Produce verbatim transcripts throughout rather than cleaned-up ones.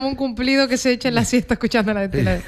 un cumplido que se echa en la siesta escuchando la de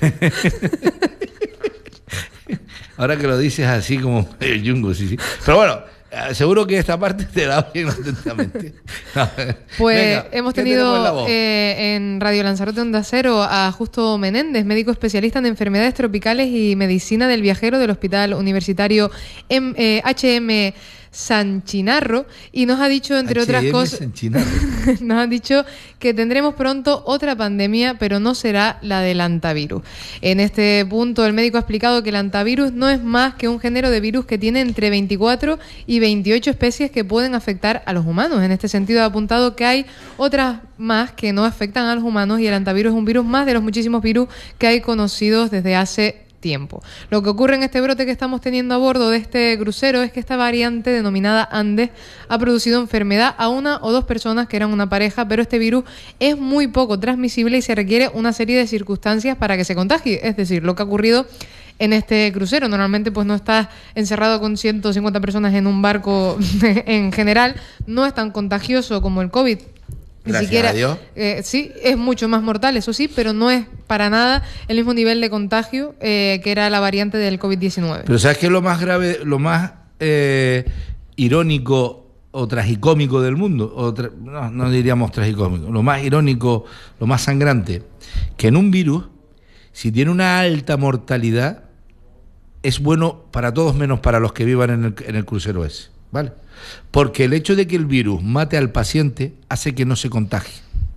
Ahora que lo dices así como medio yungo, sí, sí. Pero bueno, seguro que esta parte te la oyen atentamente. No. Pues Venga, hemos ¿qué tenido tenemos en la voz? eh, en Radio Lanzarote Onda Cero a Justo Menéndez, médico especialista en enfermedades tropicales y medicina del viajero del Hospital Universitario M, eh, H M San Chinarro, y nos ha dicho, entre H M otras cosas, San Chinarro. nos ha dicho que tendremos pronto otra pandemia, pero no será la del antivirus. En este punto, el médico ha explicado que el antivirus no es más que un género de virus que tiene entre veinticuatro y veintiocho especies que pueden afectar a los humanos. En este sentido, ha apuntado que hay otras más que no afectan a los humanos, y el antivirus es un virus más de los muchísimos virus que hay conocidos desde hace tiempo. Lo que ocurre en este brote que estamos teniendo a bordo de este crucero es que esta variante denominada Andes ha producido enfermedad a una o dos personas que eran una pareja, pero este virus es muy poco transmisible y se requiere una serie de circunstancias para que se contagie. Es decir, lo que ha ocurrido en este crucero. Normalmente pues no estás encerrado con ciento cincuenta personas en un barco en general. No es tan contagioso como el COVID. Ni Gracias siquiera, a Dios. Eh, sí, es mucho más mortal, eso sí, pero no es para nada el mismo nivel de contagio eh, que era la variante del COVID diecinueve. Pero ¿sabes qué es lo más grave, lo más eh, irónico o tragicómico del mundo? O tra no, no diríamos tragicómico. Lo más irónico, lo más sangrante, que en un virus, si tiene una alta mortalidad, es bueno para todos menos para los que vivan en el, en el crucero ese, ¿vale? Porque el hecho de que el virus mate al paciente hace que no se contagie.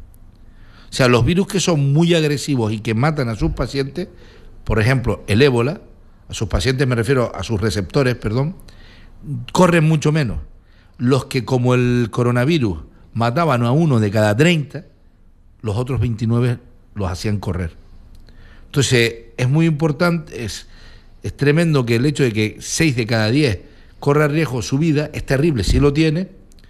O sea, los virus que son muy agresivos y que matan a sus pacientes, por ejemplo, el ébola, a sus pacientes me refiero a sus receptores, perdón, corren mucho menos. Los que, como el coronavirus, mataban a uno de cada treinta, los otros veintinueve los hacían correr. Entonces, es muy importante, es, es tremendo que el hecho de que seis de cada diez corra riesgo su vida, es terrible si lo tiene,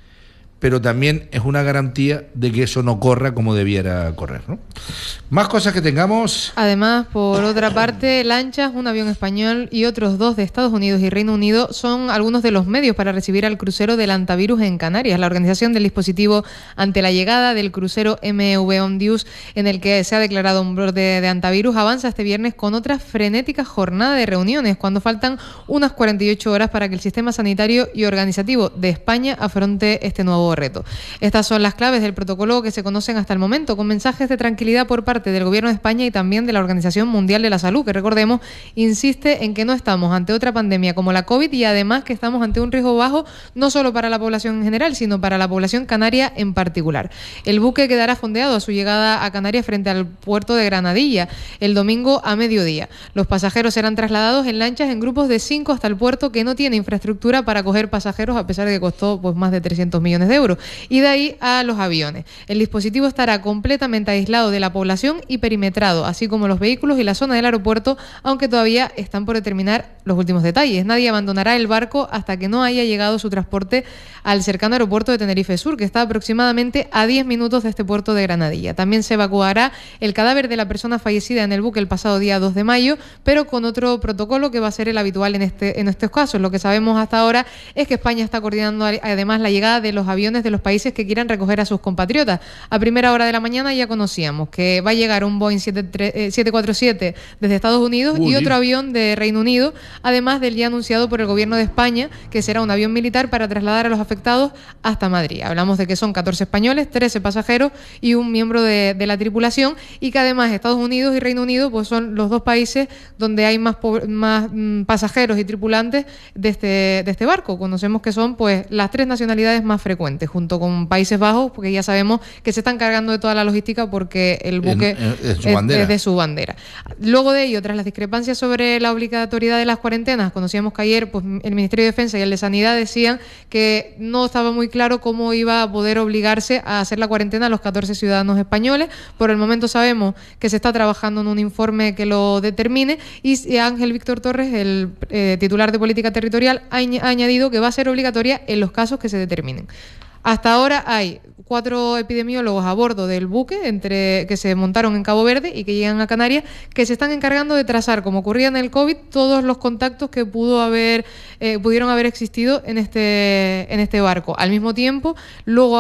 pero también es una garantía de que eso no corra como debiera correr, ¿no? Más cosas que tengamos. Además, por otra parte, lanchas, un avión español y otros dos de Estados Unidos y Reino Unido son algunos de los medios para recibir al crucero del antivirus en Canarias. La organización del dispositivo ante la llegada del crucero M V Ondius, en el que se ha declarado un brote de antivirus, avanza este viernes con otra frenética jornada de reuniones, cuando faltan unas cuarenta y ocho horas para que el sistema sanitario y organizativo de España afronte este nuevo reto. Estas son las claves del protocolo que se conocen hasta el momento, con mensajes de tranquilidad por parte del Gobierno de España y también de la Organización Mundial de la Salud, que, recordemos, insiste en que no estamos ante otra pandemia como la COVID, y además que estamos ante un riesgo bajo no solo para la población en general, sino para la población canaria en particular. El buque quedará fondeado a su llegada a Canarias frente al puerto de Granadilla el domingo a mediodía. Los pasajeros serán trasladados en lanchas en grupos de cinco hasta el puerto, que no tiene infraestructura para acoger pasajeros, a pesar de que costó pues más de trescientos millones de euros, y de ahí a los aviones. El dispositivo estará completamente aislado de la población y perimetrado, así como los vehículos y la zona del aeropuerto, aunque todavía están por determinar los últimos detalles. Nadie abandonará el barco hasta que no haya llegado su transporte al cercano aeropuerto de Tenerife Sur, que está aproximadamente a diez minutos de este puerto de Granadilla. También se evacuará el cadáver de la persona fallecida en el buque el pasado día dos de mayo, pero con otro protocolo que va a ser el habitual en, este, en estos casos. Lo que sabemos hasta ahora es que España está coordinando además la llegada de los aviones de los países que quieran recoger a sus compatriotas. A primera hora de la mañana ya conocíamos que va a llegar un Boeing siete cuatro siete desde Estados Unidos Uy. y otro avión de Reino Unido, además del ya anunciado por el Gobierno de España, que será un avión militar para trasladar a los afectados hasta Madrid. Hablamos de que son catorce españoles, trece pasajeros y un miembro de, de la tripulación, y que además Estados Unidos y Reino Unido pues son los dos países donde hay más, más mm, pasajeros y tripulantes de este, de este barco. Conocemos que son pues las tres nacionalidades más frecuentes, junto con Países Bajos, porque ya sabemos que se están cargando de toda la logística porque el buque en, en, en su es, bandera. es de su bandera. Luego de ello, tras las discrepancias sobre la obligatoriedad de las cuarentenas, conocíamos que ayer pues, el Ministerio de Defensa y el de Sanidad decían que no estaba muy claro cómo iba a poder obligarse a hacer la cuarentena a los catorce ciudadanos españoles. Por el momento sabemos que se está trabajando en un informe que lo determine, y Ángel Víctor Torres, el eh, titular de Política Territorial, ha, ha añadido que va a ser obligatoria en los casos que se determinen. Hasta ahora hay cuatro epidemiólogos a bordo del buque entre que se montaron en Cabo Verde y que llegan a Canarias, que se están encargando de trazar, como ocurría en el COVID, todos los contactos que pudo haber eh, pudieron haber existido en este en este barco. Al mismo tiempo, luego hay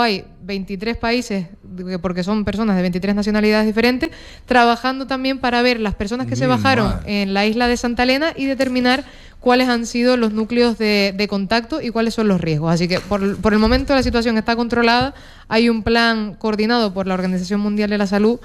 veintitrés países, porque son personas de veintitrés nacionalidades diferentes, trabajando también para ver las personas que Mi se bajaron madre. en la isla de Santa Elena y determinar cuáles han sido los núcleos de, de contacto y cuáles son los riesgos. Así que por, por el momento la situación está controlada, hay un plan coordinado por la Organización Mundial de la Salud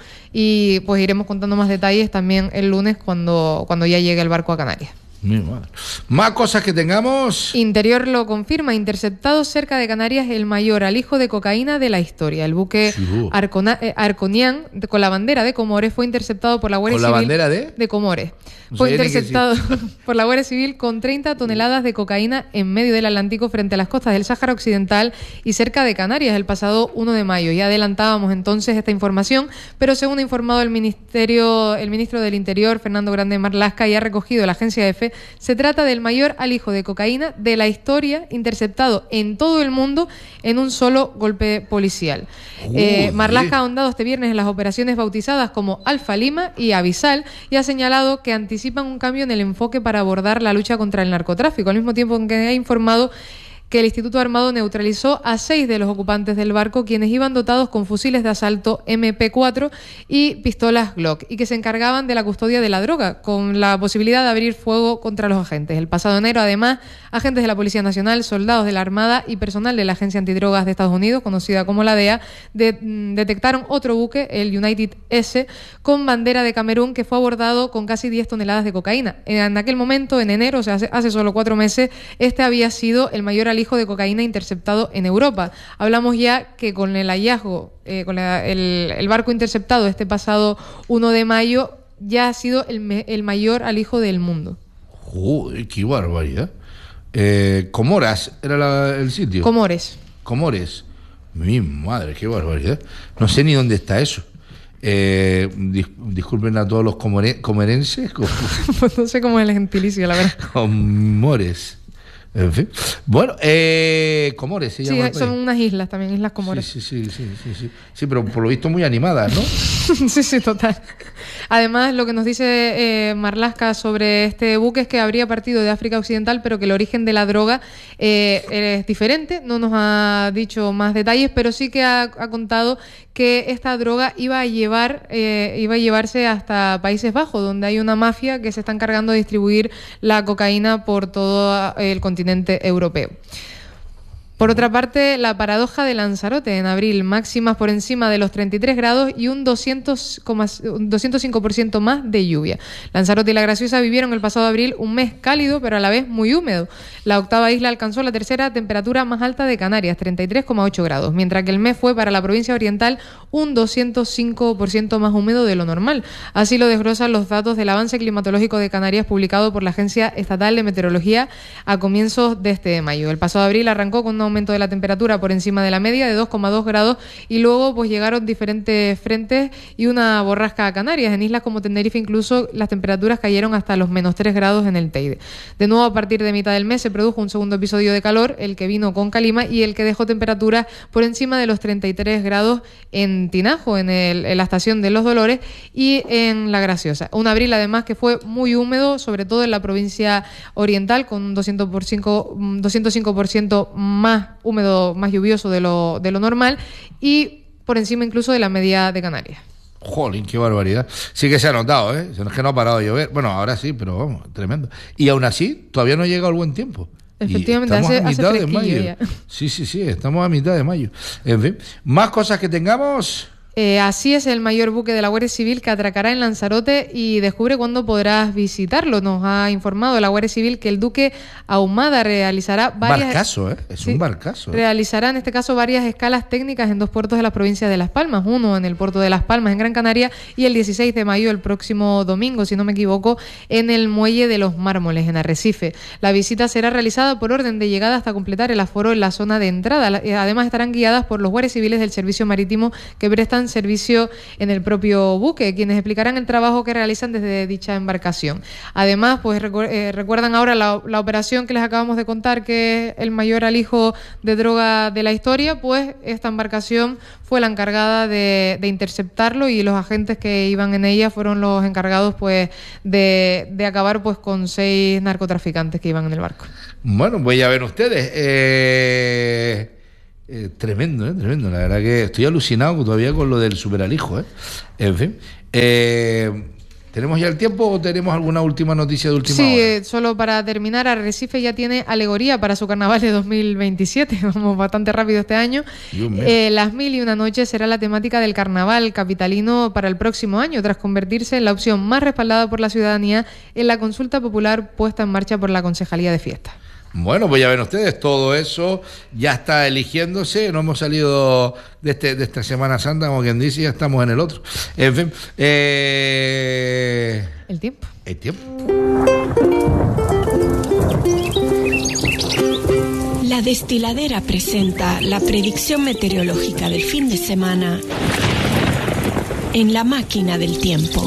y pues iremos contando más detalles también el lunes cuando, cuando ya llegue el barco a Canarias. Mi madre. Más cosas que tengamos. Interior lo confirma, interceptado cerca de Canarias el mayor alijo de cocaína de la historia. El buque sí, Arcona, eh, Arconian, de, con la bandera de Comores, fue interceptado por la Guardia ¿Con Civil. ¿Con la bandera de? De Comores. No fue interceptado por la Guardia Civil con treinta toneladas de cocaína en medio del Atlántico frente a las costas del Sáhara Occidental y cerca de Canarias el pasado uno de mayo. Ya adelantábamos entonces esta información, pero según ha informado el ministerio, el ministro del Interior, Fernando Grande Marlaska, y ha recogido la agencia EFE, se trata del mayor alijo de cocaína de la historia interceptado en todo el mundo en un solo golpe policial. Uh, eh, Marlaska ha ahondado este viernes en las operaciones bautizadas como Alfa Lima y Avisal y ha señalado que anticipan un cambio en el enfoque para abordar la lucha contra el narcotráfico, al mismo tiempo en que ha informado que el Instituto Armado neutralizó a seis de los ocupantes del barco, quienes iban dotados con fusiles de asalto eme pe cuatro y pistolas Glock, y que se encargaban de la custodia de la droga, con la posibilidad de abrir fuego contra los agentes. El pasado enero, además, agentes de la Policía Nacional, soldados de la Armada y personal de la Agencia Antidrogas de Estados Unidos, conocida como la D E A, de, mm, detectaron otro buque, el United S, con bandera de Camerún, que fue abordado con casi diez toneladas de cocaína. En aquel momento, en enero, o sea, hace, hace solo cuatro meses, este había sido el mayor alijo de cocaína interceptado en Europa. Hablamos ya que con el hallazgo, eh, con la, el, el barco interceptado este pasado uno de mayo, ya ha sido el, me, el mayor alijo del mundo. Joder, qué barbaridad. Eh, Comoras era la, el sitio. Comores. Comores. Mi madre, qué barbaridad. No sé ni dónde está eso. Eh, dis, disculpen a todos los comore, comerenses. Pues no sé cómo es el gentilicio, la verdad. Comores. En fin. Bueno, eh, Comores se llama. Sí, son unas islas también, Islas Comores. Sí, sí, sí, sí, sí, sí. Sí, pero por lo visto muy animadas, ¿no? Sí, sí, total. Además, lo que nos dice eh, Marlaska sobre este buque es que habría partido de África Occidental, pero que el origen de la droga eh, es diferente. No nos ha dicho más detalles, pero sí que ha, ha contado que esta droga iba a llevar, eh, iba a llevarse hasta Países Bajos, donde hay una mafia que se está encargando de distribuir la cocaína por todo el continente europeo. Por otra parte, la paradoja de Lanzarote en abril, máximas por encima de los treinta y tres grados y un doscientos cinco por ciento más de lluvia. Lanzarote y La Graciosa vivieron el pasado abril un mes cálido, pero a la vez muy húmedo. La octava isla alcanzó la tercera temperatura más alta de Canarias, treinta y tres coma ocho grados, mientras que el mes fue para la provincia oriental un doscientos cinco por ciento más húmedo de lo normal. Así lo desglosan los datos del avance climatológico de Canarias publicado por la Agencia Estatal de Meteorología a comienzos de este mayo. El pasado abril arrancó con una aumento de la temperatura por encima de la media de dos coma dos grados y luego pues llegaron diferentes frentes y una borrasca a Canarias. En islas como Tenerife incluso las temperaturas cayeron hasta los menos tres grados en el Teide. De nuevo, a partir de mitad del mes se produjo un segundo episodio de calor, el que vino con calima y el que dejó temperaturas por encima de los treinta y tres grados en Tinajo, en, el, en la estación de Los Dolores y en La Graciosa. Un abril además que fue muy húmedo, sobre todo en la provincia oriental, con un doscientos cinco por ciento más húmedo, más lluvioso de lo, de lo normal y por encima incluso de la media de Canarias. Jolín, qué barbaridad. Sí que se ha notado, ¿eh? Es que no ha parado de llover. Bueno, ahora sí, pero vamos, tremendo. Y aún así, todavía no ha llegado el buen tiempo. Efectivamente, hace, a mitad hace de mayo. Ya. Sí, sí, sí, estamos a mitad de mayo. En fin, más cosas que tengamos. Eh, así es el mayor buque de la Guardia Civil que atracará en Lanzarote y descubre cuándo podrás visitarlo. Nos ha informado la Guardia Civil que el Duque Ahumada realizará varias... Barcazo, ¿eh? Es sí, un barcazo. ¿eh? Realizará en este caso varias escalas técnicas en dos puertos de la provincia de Las Palmas. Uno en el puerto de Las Palmas, en Gran Canaria, y el dieciséis de mayo, el próximo domingo, si no me equivoco, en el Muelle de los Mármoles, en Arrecife. La visita será realizada por orden de llegada hasta completar el aforo en la zona de entrada. Además estarán guiadas por los guardias civiles del Servicio Marítimo que prestan servicio en el propio buque, quienes explicarán el trabajo que realizan desde dicha embarcación. Además, pues recu- eh, recuerdan ahora la, la operación que les acabamos de contar, que es el mayor alijo de droga de la historia, pues esta embarcación fue la encargada de, de interceptarlo y los agentes que iban en ella fueron los encargados pues de, de acabar pues con seis narcotraficantes que iban en el barco. Bueno, pues ya ven ustedes, eh... Eh, tremendo, ¿eh? Tremendo. La verdad que estoy alucinado todavía con lo del superalijo, ¿eh? En fin. Eh, ¿Tenemos ya el tiempo o tenemos alguna última noticia de última sí, hora? Sí, eh, solo para terminar, Arrecife ya tiene alegoría para su carnaval de dos mil veintisiete. Vamos bastante rápido este año. Eh, las mil y una noches será la temática del carnaval capitalino para el próximo año, tras convertirse en la opción más respaldada por la ciudadanía en la consulta popular puesta en marcha por la Concejalía de Fiestas. Bueno, pues ya ven ustedes, todo eso ya está eligiéndose, no hemos salido de este de esta Semana Santa, como quien dice, ya estamos en el otro. En fin, eh... el tiempo. El tiempo. La Destiladera presenta la predicción meteorológica del fin de semana en la máquina del tiempo.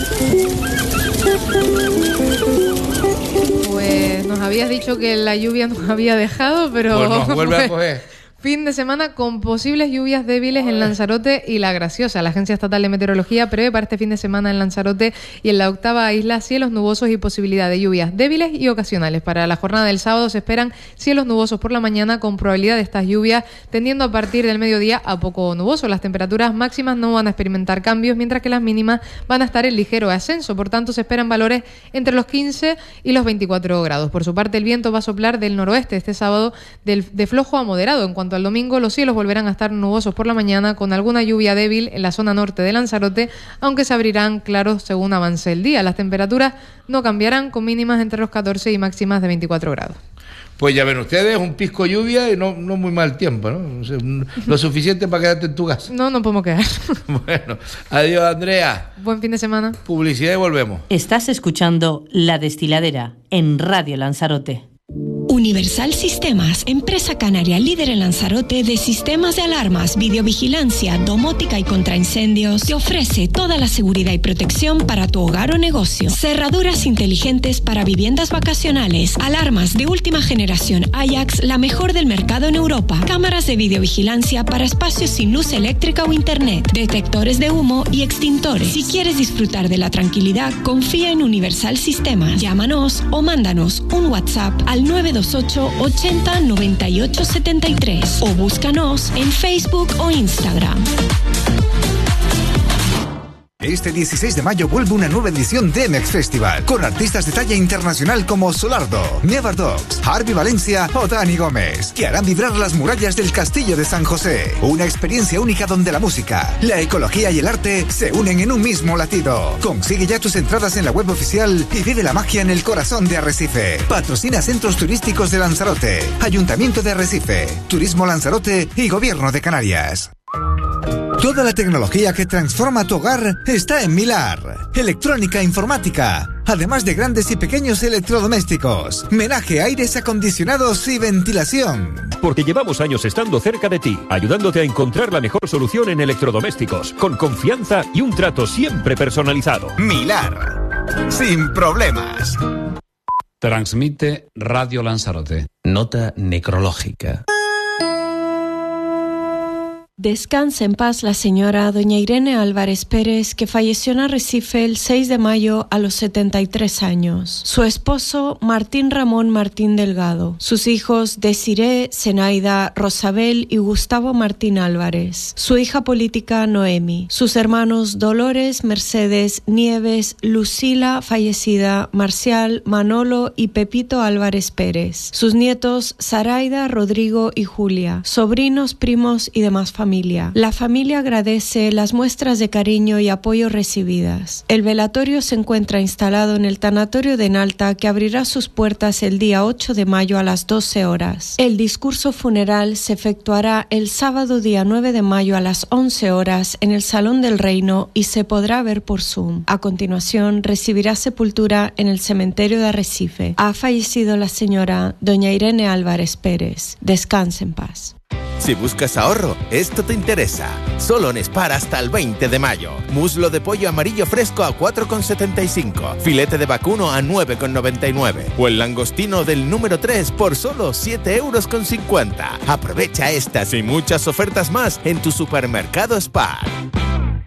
Pues nos habías dicho que la lluvia nos había dejado, pero... Pues nos vuelve a coger. Fin de semana con posibles lluvias débiles en Lanzarote y La Graciosa. La Agencia Estatal de Meteorología prevé para este fin de semana en Lanzarote y en la octava isla cielos nubosos y posibilidad de lluvias débiles y ocasionales. Para la jornada del sábado se esperan cielos nubosos por la mañana con probabilidad de estas lluvias tendiendo a partir del mediodía a poco nuboso. Las temperaturas máximas no van a experimentar cambios, mientras que las mínimas van a estar en ligero ascenso. Por tanto, se esperan valores entre los quince y los veinticuatro grados. Por su parte, el viento va a soplar del noroeste este sábado del, de flojo a moderado. En cuanto al domingo, los cielos volverán a estar nubosos por la mañana con alguna lluvia débil en la zona norte de Lanzarote, aunque se abrirán claros según avance el día. Las temperaturas no cambiarán, con mínimas entre los catorce y máximas de veinticuatro grados. Pues ya ven ustedes, un pisco lluvia y no, no muy mal tiempo, ¿no? O sea, lo suficiente para quedarte en tu casa. No, no podemos quedar. Bueno, adiós, Andrea. Buen fin de semana. Publicidad y volvemos. Estás escuchando La Destiladera en Radio Lanzarote. Universal Sistemas, empresa canaria líder en Lanzarote de sistemas de alarmas, videovigilancia, domótica y contraincendios, te ofrece toda la seguridad y protección para tu hogar o negocio. Cerraduras inteligentes para viviendas vacacionales, alarmas de última generación Ajax, la mejor del mercado en Europa, cámaras de videovigilancia para espacios sin luz eléctrica o internet, detectores de humo y extintores. Si quieres disfrutar de la tranquilidad, confía en Universal Sistemas. Llámanos o mándanos un WhatsApp al nueve dos ocho ochenta noventa y ocho setenta y tres o búscanos en Facebook o Instagram. Este dieciséis de mayo vuelve una nueva edición de M X Festival, con artistas de talla internacional como Solardo, Never Dogs, Harvey Valencia o Dani Gómez, que harán vibrar las murallas del Castillo de San José. Una experiencia única donde la música, la ecología y el arte se unen en un mismo latido. Consigue ya tus entradas en la web oficial y vive la magia en el corazón de Arrecife. Patrocina Centros Turísticos de Lanzarote, Ayuntamiento de Arrecife, Turismo Lanzarote y Gobierno de Canarias. Toda la tecnología que transforma tu hogar está en Milar. Electrónica e informática, además de grandes y pequeños electrodomésticos, menaje, aires acondicionados y ventilación. Porque llevamos años estando cerca de ti, ayudándote a encontrar la mejor solución en electrodomésticos, con confianza y un trato siempre personalizado. Milar, sin problemas. Transmite Radio Lanzarote. Nota necrológica. Descanse en paz la señora doña Irene Álvarez Pérez, que falleció en Arrecife el seis de mayo a los setenta y tres años. Su esposo, Martín Ramón Martín Delgado. Sus hijos, Desiré, Zenaida, Rosabel y Gustavo Martín Álvarez. Su hija política, Noemi. Sus hermanos, Dolores, Mercedes, Nieves, Lucila, fallecida, Marcial, Manolo y Pepito Álvarez Pérez. Sus nietos, Zaraida, Rodrigo y Julia. Sobrinos, primos y demás familia. La familia agradece las muestras de cariño y apoyo recibidas. El velatorio se encuentra instalado en el tanatorio de Nalta, que abrirá sus puertas el día ocho de mayo a las doce horas. El discurso funeral se efectuará el sábado día nueve de mayo a las once horas en el Salón del Reino y se podrá ver por Zoom. A continuación recibirá sepultura en el cementerio de Arrecife. Ha fallecido la señora doña Irene Álvarez Pérez. Descanse en paz. Si buscas ahorro, esto te interesa. Solo en Spar hasta el veinte de mayo. Muslo de pollo amarillo fresco a cuatro con setenta y cinco. Filete de vacuno a nueve con noventa y nueve. O el langostino del número tres por solo siete euros con cincuenta. Aprovecha estas y muchas ofertas más en tu supermercado Spar.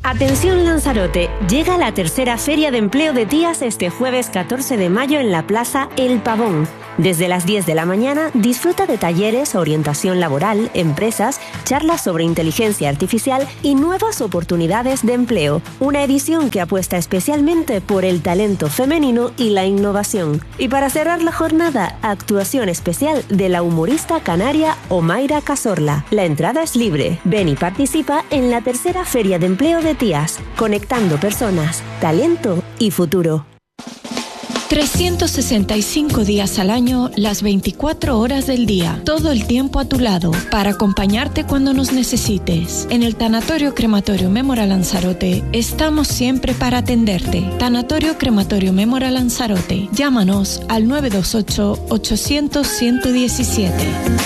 Atención Lanzarote, llega la tercera Feria de Empleo de Tías este jueves catorce de mayo en la Plaza El Pavón. Desde las diez de la mañana disfruta de talleres, orientación laboral, empresas, charlas sobre inteligencia artificial y nuevas oportunidades de empleo. Una edición que apuesta especialmente por el talento femenino y la innovación. Y para cerrar la jornada, actuación especial de la humorista canaria Omaira Cazorla. La entrada es libre. Ven y participa en la tercera Feria de Empleo de Tías, conectando personas, talento y futuro. trescientos sesenta y cinco días al año, las veinticuatro horas del día, todo el tiempo a tu lado, para acompañarte cuando nos necesites. En el Tanatorio Crematorio Mémora Lanzarote, estamos siempre para atenderte. Tanatorio Crematorio Mémora Lanzarote, llámanos al nueve dos ocho, ochocientos, ciento diecisiete.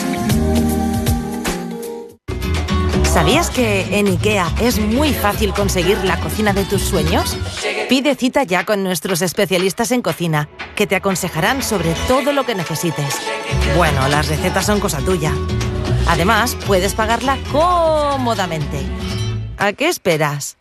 ¿Sabías que en IKEA es muy fácil conseguir la cocina de tus sueños? Pide cita ya con nuestros especialistas en cocina, que te aconsejarán sobre todo lo que necesites. Bueno, las recetas son cosa tuya. Además, puedes pagarla cómodamente. ¿A qué esperas?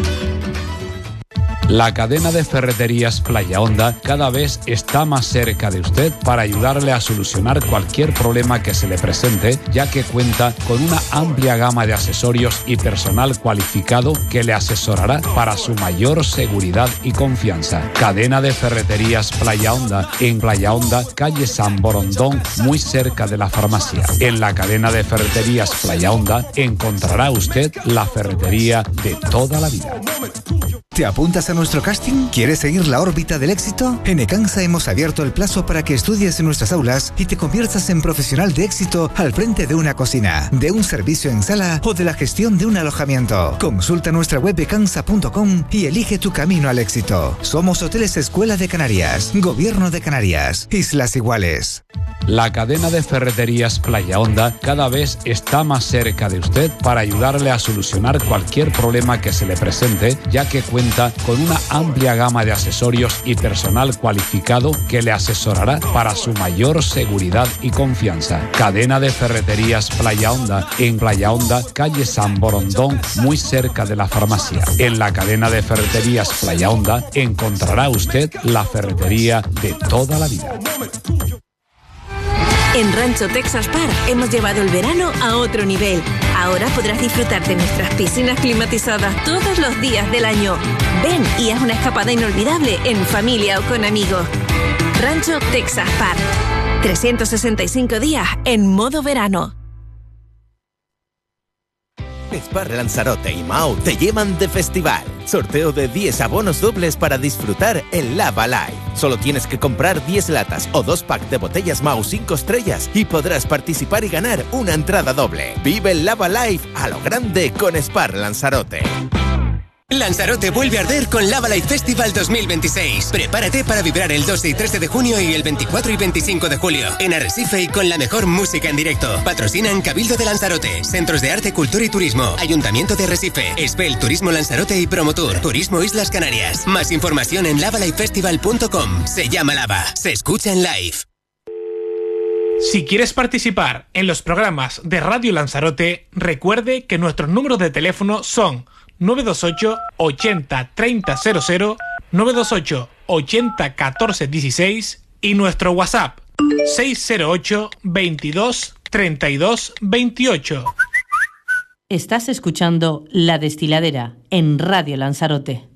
La cadena de ferreterías Playa Honda cada vez está más cerca de usted para ayudarle a solucionar cualquier problema que se le presente, ya que cuenta con una amplia gama de accesorios y personal cualificado que le asesorará para su mayor seguridad y confianza. Cadena de ferreterías Playa Honda, en Playa Honda, calle San Borondón, muy cerca de la farmacia. En la cadena de ferreterías Playa Honda encontrará usted la ferretería de toda la vida. ¿Te apuntas a nuestro casting? ¿Quieres seguir la órbita del éxito? En Ecansa hemos abierto el plazo para que estudies en nuestras aulas y te conviertas en profesional de éxito al frente de una cocina, de un servicio en sala o de la gestión de un alojamiento. Consulta nuestra web ecansa punto com y elige tu camino al éxito. Somos Hoteles Escuela de Canarias, Gobierno de Canarias, Islas Iguales. La cadena de ferreterías Playa Honda cada vez está más cerca de usted para ayudarle a solucionar cualquier problema que se le presente, ya que cuenta con una amplia gama de accesorios y personal cualificado que le asesorará para su mayor seguridad y confianza. Cadena de ferreterías Playa Honda, en Playa Honda, calle San Borondón, muy cerca de la farmacia. En la cadena de ferreterías Playa Honda encontrará usted la ferretería de toda la vida. En Rancho Texas Park hemos llevado el verano a otro nivel. Ahora podrás disfrutar de nuestras piscinas climatizadas todos los días del año. Ven y haz una escapada inolvidable en familia o con amigos. Rancho Texas Park. trescientos sesenta y cinco días en modo verano. Spar Lanzarote y Mao te llevan de festival. Sorteo de diez abonos dobles para disfrutar en Lava Live. Solo tienes que comprar diez latas o dos packs de botellas Mao cinco estrellas y podrás participar y ganar una entrada doble. Vive el Lava Live a lo grande con Spar Lanzarote. Lanzarote vuelve a arder con Lava Live Festival dos mil veintiséis. Prepárate para vibrar el doce y trece de junio y el veinticuatro y veinticinco de julio en Arrecife y con la mejor música en directo. Patrocinan Cabildo de Lanzarote, Centros de Arte, Cultura y Turismo, Ayuntamiento de Arrecife, Espel Turismo Lanzarote y Promotur, Turismo Islas Canarias. Más información en lava live festival punto com. Se llama Lava, se escucha en live. Si quieres participar en los programas de Radio Lanzarote, recuerde que nuestros números de teléfono son nueve dos ocho, ochenta, treinta, cero cero, nueve dos ocho, ochenta, catorce, dieciséis y nuestro WhatsApp seis cero ocho, veintidós, treinta y dos, veintiocho. Estás escuchando La Destiladera en Radio Lanzarote.